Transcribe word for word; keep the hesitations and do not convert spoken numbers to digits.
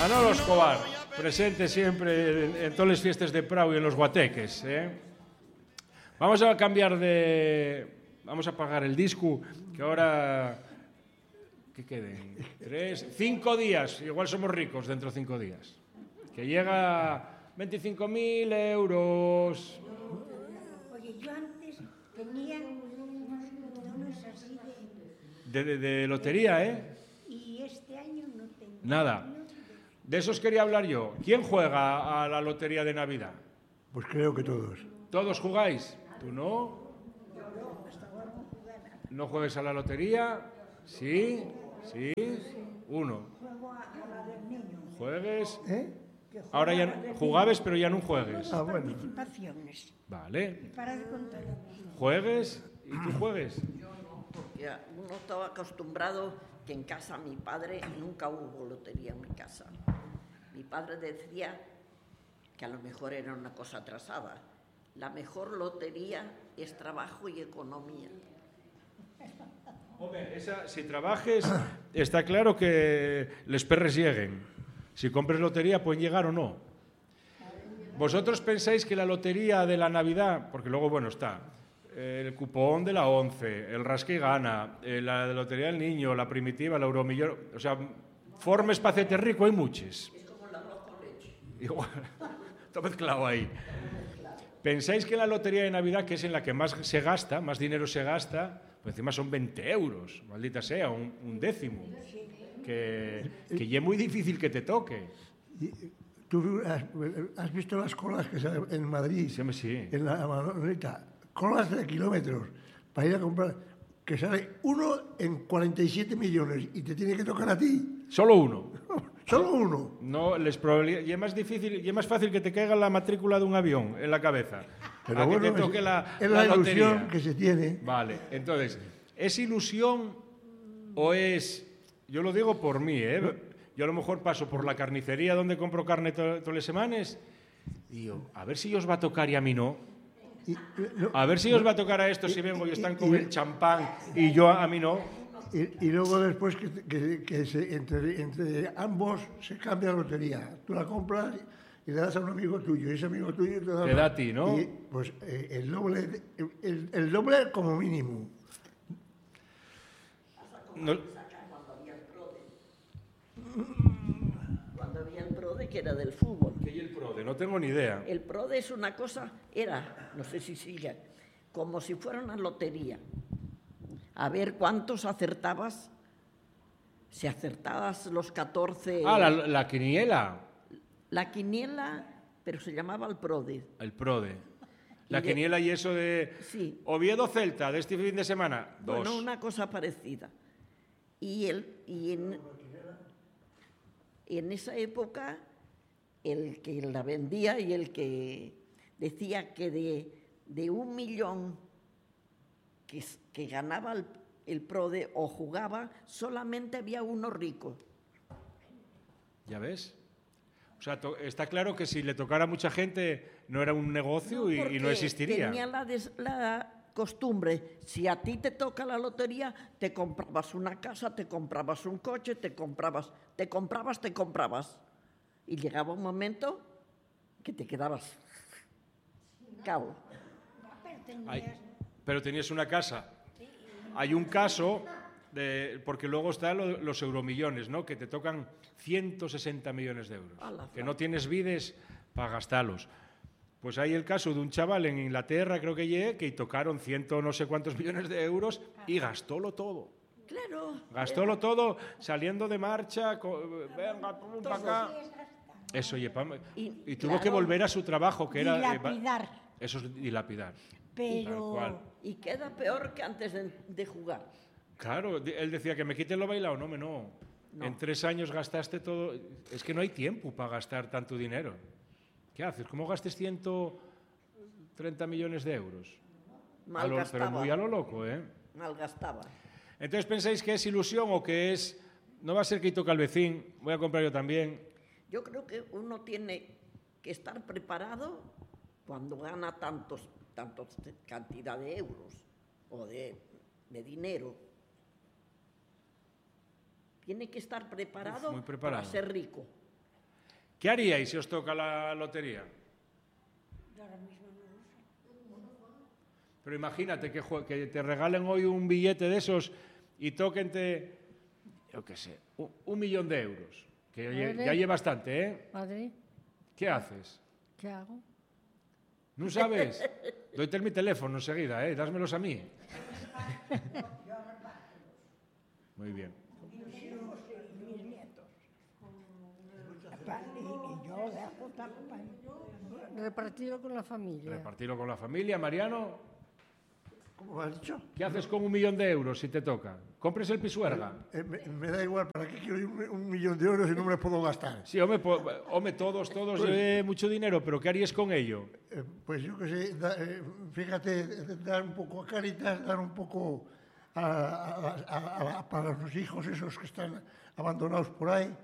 Manolo Escobar, presente siempre en, en todas las fiestas de Prau y en los guateques. ¿eh? Vamos a cambiar de... Vamos a apagar el disco, que ahora... ¿Qué queden? Tres, cinco días. Igual somos ricos dentro de cinco días. Que llega veinticinco mil euros. Oye, yo antes tenía unos así de... De, de, de lotería, ¿eh? Y este año no tengo. Nada. De esos quería hablar yo. ¿Quién juega a la lotería de Navidad? Pues creo que todos. ¿Todos jugáis? ¿Tú no? ¿No juegues a la lotería? ¿Sí? ¿Sí? Uno. Juego a la del niño. ¿Juegues? ¿Eh? Ahora ya jugabes, pero ya no juegues. Ah, bueno. Participaciones. Vale. Para de contar. ¿Juegues? ¿Y tú juegues? Porque uno estaba acostumbrado que en casa mi padre nunca hubo lotería en mi casa. Mi padre decía que a lo mejor era una cosa atrasada. La mejor lotería es trabajo y economía. Hombre, esa, si trabajes, está claro que les perres lleguen. Si compres lotería, pueden llegar o no. ¿Vosotros pensáis que la lotería de la Navidad, porque luego, bueno, está el cupón de la once, el rasque y gana, la lotería del niño, la primitiva, la euromillón, o sea, formes para hacerte rico hay muchas. Es como el arroz con leche. Igual, está mezclado ahí. ¿Pensáis que la lotería de Navidad, que es en la que más se gasta, más dinero se gasta, pues encima son veinte euros, maldita sea, un, un décimo, que, que ya es muy difícil que te toque? ¿Tú has, has visto las colas que salen en Madrid? Sí, sí. En la Manolita, colas de kilómetros para ir a comprar, que sale uno en cuarenta y siete millones y te tiene que tocar a ti. Solo uno. Solo uno. No, les probabilidad, y es más difícil, y es más fácil que te caiga la matrícula de un avión en la cabeza. Pero a bueno, que te toque es, la, es la, la ilusión lotería. que se tiene. Vale, entonces, ¿es ilusión o es...? Yo lo digo por mí, ¿eh? Yo a lo mejor paso por la carnicería donde compro carne to, todas las semanas y digo, a ver si os va a tocar y a mí no. Y, no a ver si os va a tocar a esto si vengo y están con el champán y yo a mí no. Y, y luego después que, que, que se, entre, entre ambos se cambia la lotería. Tú la compras y le das a un amigo tuyo y ese amigo tuyo te da, te da a ti, ¿no? Y, pues eh, el, doble, el, el doble como mínimo. No. Cuando había el PRODE, que era del fútbol. ¿Qué hay el PRODE? No tengo ni idea. El PRODE es una cosa, era, no sé si sigue, como si fuera una lotería. A ver cuántos acertabas, si acertabas los catorce... Ah, la, la quiniela. La quiniela, pero se llamaba el PRODE. El PRODE. La Y de- quiniela y eso de... Sí. Oviedo-Celta, de este fin de semana. Dos. Bueno, una cosa parecida. Y, el, y en, en esa época, el que la vendía y el que decía que de, de un millón que, que ganaba el, el PRODE o jugaba, solamente había uno rico. ¿Ya ves? O sea, to- está claro que si le tocara a mucha gente no era un negocio y, y no Porque existiría. Tenía la, des- la costumbre, si a ti te toca la lotería, te comprabas una casa, te comprabas un coche, te comprabas, te comprabas, te comprabas. Y llegaba un momento que te quedabas cabo. Hay- pero tenías una casa. Hay un caso, de, porque luego están lo- los euromillones, ¿no? Que te tocan ciento sesenta millones de euros. Ala, Que no tienes vides para gastarlos. Pues hay el caso de un chaval en Inglaterra, creo que llegué, que tocaron ciento no sé cuántos millones de euros y gastólo todo. Claro. Gastólo todo saliendo de marcha, co- venga, pum, para acá. Eso, y, pam- Y, y tuvo claro, que volver a su trabajo, que era... eh, va- Dilapidar. Eso es dilapidar. Tal Pero cual. Y queda peor que antes de, de jugar. Claro, di- él decía que me quiten lo bailado, no, me no. No. En tres años gastaste todo. Es que no hay tiempo para gastar tanto dinero. ¿Qué haces? ¿Cómo gastes ciento treinta millones de euros? A lo- Malgastaba. pero muy a lo loco, ¿eh? Malgastaba. Entonces, ¿pensáis que es ilusión o que es... No va a ser que toca el vecino, voy a comprar yo también? Yo creo que uno tiene que estar preparado cuando gana tantos, tantos cantidad de euros o de, de dinero. Tiene que estar preparado, Uf, muy preparado. para ser rico. ¿Qué haríais si os toca la lotería? Yo ahora mismo no lo sé. Pero imagínate que, jue- que te regalen hoy un billete de esos y toquente, yo qué sé, un, un millón de euros. Que ya, lle- Vale. ya lleva bastante, ¿eh? Madre, ¿Qué haces? ¿qué hago? ¿No sabes? Doyte mi teléfono enseguida, ¿eh? Dásmelos a mí. Muy bien. Mis nietos. Pa- Y, y yo dejo también. Repartido con la familia. Repartirlo con la familia. Mariano, ¿Cómo me has dicho? ¿qué haces con un millón de euros si te toca? ¿Compres el pisuerga? Eh, me, me da igual, ¿para qué quiero un, un millón de euros si no me los puedo gastar? Sí, hombre, po- hombre todos, todos, eh, mucho dinero, pero ¿qué harías con ello? Eh, pues yo qué sé, da- eh, fíjate, dar un poco a Cáritas, dar un poco a, a- a- a- a- para los hijos esos que están abandonados por ahí.